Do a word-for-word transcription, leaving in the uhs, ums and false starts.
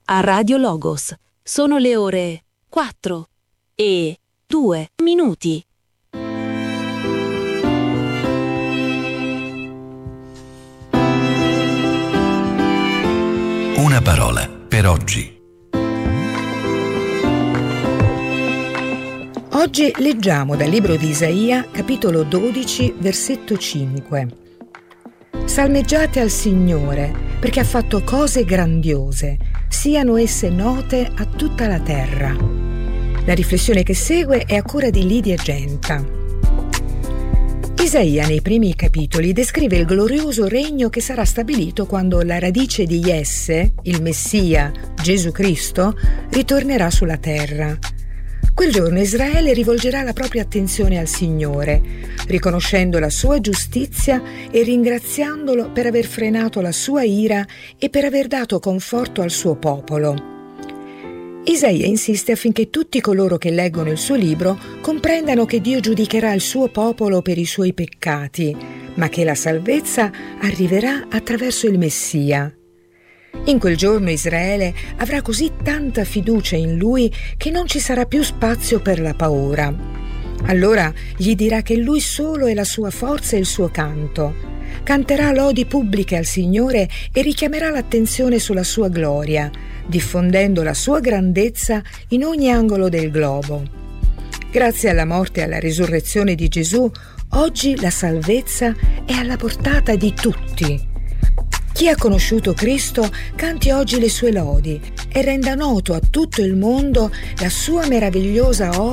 a Radio Logos. Sono le ore quattro e due minuti. Una parola per oggi. Oggi leggiamo dal libro di Isaia, capitolo dodici, versetto cinque. Salmeggiate al Signore, perché ha fatto cose grandiose, siano esse note a tutta la terra. La riflessione che segue è a cura di Lidia Genta. Isaia nei primi capitoli descrive il glorioso regno che sarà stabilito quando la radice di Jesse, il Messia, Gesù Cristo, ritornerà sulla terra. Quel giorno Israele rivolgerà la propria attenzione al Signore, riconoscendo la sua giustizia e ringraziandolo per aver frenato la sua ira e per aver dato conforto al suo popolo. Isaia insiste affinché tutti coloro che leggono il suo libro comprendano che Dio giudicherà il suo popolo per i suoi peccati, ma che la salvezza arriverà attraverso il Messia. In quel giorno Israele avrà così tanta fiducia in lui che non ci sarà più spazio per la paura. Allora gli dirà che lui solo è la sua forza e il suo canto. Canterà lodi pubbliche al Signore e richiamerà l'attenzione sulla sua gloria, diffondendo la sua grandezza in ogni angolo del globo. Grazie alla morte e alla risurrezione di Gesù, oggi la salvezza è alla portata di tutti. Chi ha conosciuto Cristo canti oggi le sue lodi e renda noto a tutto il mondo la sua meravigliosa opera